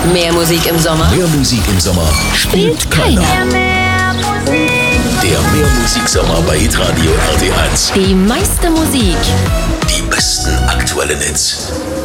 Mehr Musik im Sommer Mehr Musik im Sommer spielt keiner. Der Mehrmusiksommer bei Hitradio RT1. Die meiste Musik Die besten aktuellen Hits.